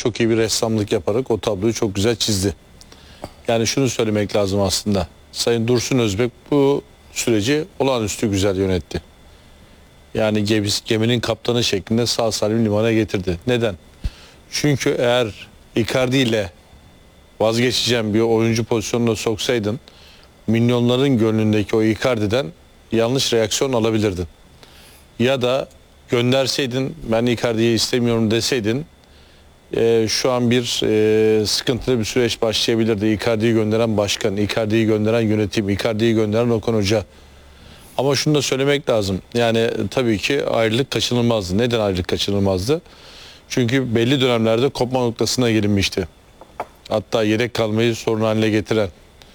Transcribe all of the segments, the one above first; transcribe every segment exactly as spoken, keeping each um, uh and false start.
çok iyi bir ressamlık yaparak o tabloyu çok güzel çizdi. Yani şunu söylemek lazım aslında. Sayın Dursun Özbek bu süreci olağanüstü güzel yönetti. Yani geminin kaptanı şeklinde sağ salim limana getirdi. Neden? Çünkü eğer Icardi ile vazgeçeceğim bir oyuncu pozisyonuna soksaydın, milyonların gönlündeki o Icardi'den yanlış reaksiyon alabilirdin. Ya da gönderseydin, ben Icardi'yi istemiyorum deseydin, e, şu an bir e, sıkıntılı bir süreç başlayabilirdi. Icardi'yi gönderen başkan, Icardi'yi gönderen yönetim, Icardi'yi gönderen Okan Hoca. Ama şunu da söylemek lazım. Yani tabii ki ayrılık kaçınılmazdı. Neden ayrılık kaçınılmazdı? Çünkü belli dönemlerde kopma noktasına gelinmişti. Hatta yedek kalmayı sorun haline getiren,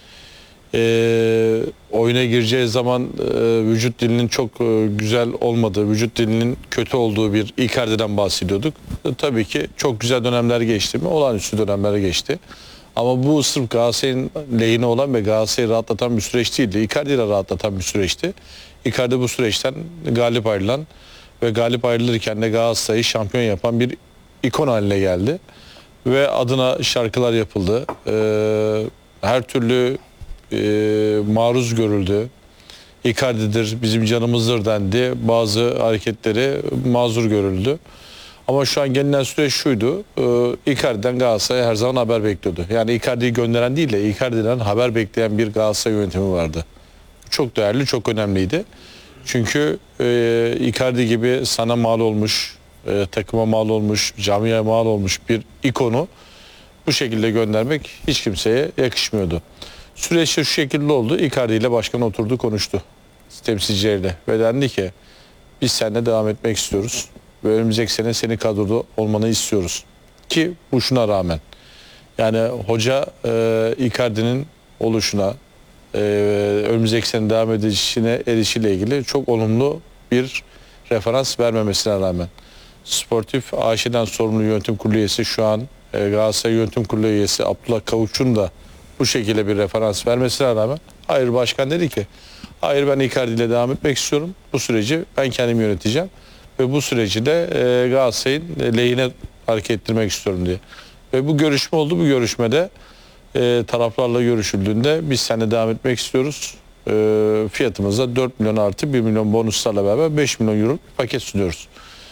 e, oyuna gireceği zaman e, vücut dilinin çok e, güzel olmadığı, vücut dilinin kötü olduğu bir Icardi'den bahsediyorduk. E, tabii ki çok güzel dönemler geçti mi? Olağanüstü dönemler geçti. Ama bu sırf Galatasaray'ın lehine olan ve Galatasaray'ı rahatlatan bir süreç değildi. Icardi'yi de rahatlatan bir süreçti. Icardi bu süreçten galip ayrılan ve galip ayrılırken de Galatasaray'ı şampiyon yapan bir ikon haline geldi. Ve adına şarkılar yapıldı. Ee, her türlü e, maruz görüldü. Icardi'dir, bizim canımızdır dendi. Bazı hareketleri mazur görüldü. Ama şu an gelinen süreç şuydu. E, Icardi'den Galatasaray her zaman haber bekliyordu. Yani Icardi'yi gönderen değil de Icardi'den haber bekleyen bir Galatasaray yönetimi vardı. Çok değerli, çok önemliydi. Çünkü e, Icardi gibi sana mal olmuş, e, takıma mal olmuş, camiye mal olmuş bir ikonu bu şekilde göndermek hiç kimseye yakışmıyordu. Süreç şu şekilde oldu. Icardi ile başkan oturdu, konuştu temsilcileriyle ve dendi ki biz seninle devam etmek istiyoruz ve önümüzdeki sene senin kadroda olmanı istiyoruz. Ki bu şuna rağmen yani hoca e, Icardi'nin oluşuna, e, önümüzdeki sene devam edişine erişiyle ilgili çok olumlu bir referans vermemesine rağmen Sportif A Ş'den sorumlu yönetim kurulu üyesi, şu an e, Galatasaray yönetim kurulu üyesi Abdullah Kavukçu'nun da bu şekilde bir referans vermesine rağmen hayır, başkan dedi ki hayır, ben Icardi ile devam etmek istiyorum. Bu süreci ben kendim yöneteceğim ve bu süreci de e, Galatasaray'ın lehine hareket ettirmek istiyorum diye. Ve bu görüşme oldu. Bu görüşmede e, taraflarla görüşüldüğünde biz seninle devam etmek istiyoruz. E, fiyatımızda dört milyon artı bir milyon bonuslarla beraber beş milyon euro bir paket sunuyoruz.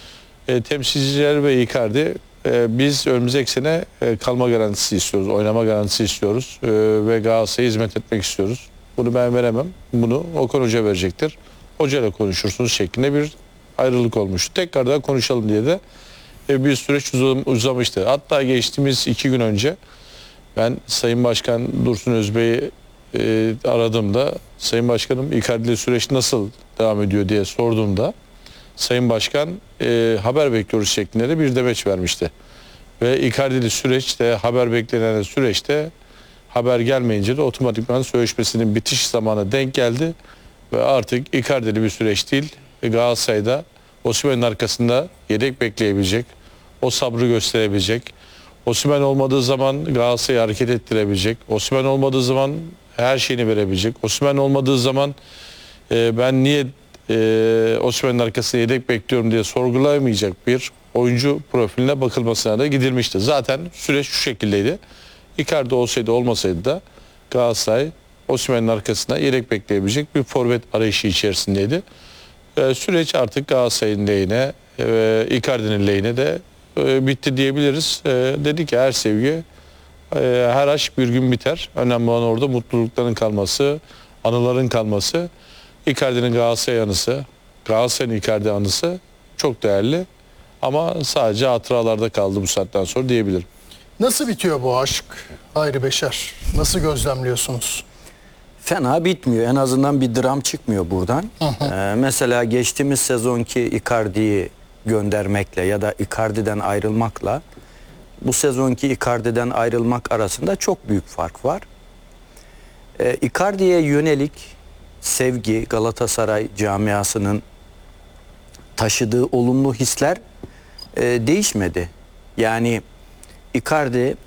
E, temsilciler ve Icardi e, biz önümüzdeki sene e, kalma garantisi istiyoruz, oynama garantisi istiyoruz e, ve Galatasaray'a hizmet etmek istiyoruz. Bunu ben veremem, bunu Okan Hoca verecektir. Hocayla konuşursunuz şeklinde bir ayrılık olmuştu. Tekrardan konuşalım diye de e, bir süreç uzam, uzamıştı. Hatta geçtiğimiz iki gün önce ben Sayın Başkan Dursun Özbey'i e, aradığımda, Sayın Başkanım Icardi'li süreç nasıl devam ediyor diye sorduğumda Sayın Başkan e, haber bekliyoruz şeklinde de bir demeç vermişti. Ve Icardi'li süreçte, haber beklenen süreçte haber gelmeyince de otomatikman sözleşmesinin bitiş zamanı denk geldi. Ve artık Icardi'li bir süreç değil, Galatasaray'da Osimhen'in arkasında yedek bekleyebilecek, o sabrı gösterebilecek, Osimhen olmadığı zaman Galatasaray'ı hareket ettirebilecek, Osimhen olmadığı zaman her şeyini verebilecek, Osimhen olmadığı zaman e, ben niye e, Osimhen'in arkasında yedek bekliyorum diye sorgulayamayacak bir oyuncu profiline bakılmasına da gidilmişti. Zaten süreç şu şekildeydi. Icardi olsaydı olmasaydı da Galatasaray Osimhen'in arkasına yedek bekleyebilecek bir forvet arayışı içerisindeydi. E, süreç artık Galatasaray'ın lehine ve Icardi'nin lehine de e, bitti diyebiliriz. E, dedi ki her sevgi, e, her aşk bir gün biter. Önemli olan orada mutlulukların kalması, anıların kalması. Icardi'nin Galatasaray anısı, Galatasaray'ın Icardi anısı çok değerli. Ama sadece hatıralarda kaldı bu saatten sonra diyebilirim. Nasıl bitiyor bu aşk Hayri Beşer? Nasıl gözlemliyorsunuz? Fena bitmiyor. En azından bir dram çıkmıyor buradan. Hı hı. Ee, mesela geçtiğimiz sezonki Icardi'yi göndermekle ya da Icardi'den ayrılmakla bu sezonki Icardi'den ayrılmak arasında çok büyük fark var. Ee, Icardi'ye yönelik sevgi, Galatasaray camiasının taşıdığı olumlu hisler e, değişmedi. Yani Icardi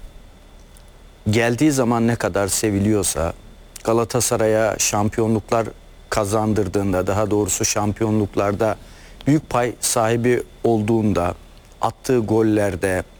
geldiği zaman ne kadar seviliyorsa, Galatasaray'a şampiyonluklar kazandırdığında, daha doğrusu şampiyonluklarda büyük pay sahibi olduğunda, attığı gollerde,